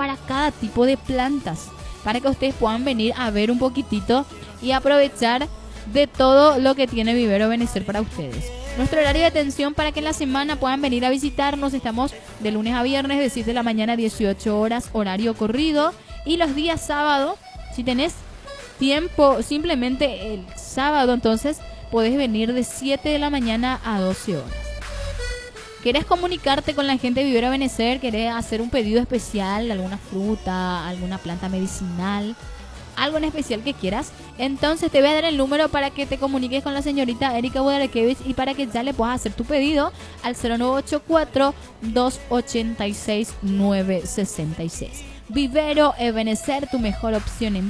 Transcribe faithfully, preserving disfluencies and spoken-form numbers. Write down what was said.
para cada tipo de plantas, para que ustedes puedan venir a ver un poquitito y aprovechar de todo lo que tiene Vivero Benecer para ustedes. Nuestro horario de atención para que en la semana puedan venir a visitarnos, estamos de lunes a viernes de siete de la mañana a dieciocho horas, horario corrido, y los días sábado, si tenés tiempo, simplemente el sábado, entonces podés venir de siete de la mañana a doce horas. ¿Querés comunicarte con la gente de Vivero Benecer? ¿Querés hacer un pedido especial de alguna fruta, alguna planta medicinal, algo en especial que quieras? Entonces te voy a dar el número para que te comuniques con la señorita Erika Budarekevich y para que ya le puedas hacer tu pedido al cero nueve ocho cuatro, dos ocho seis, nueve seis seis. Vivero Benecer, tu mejor opción en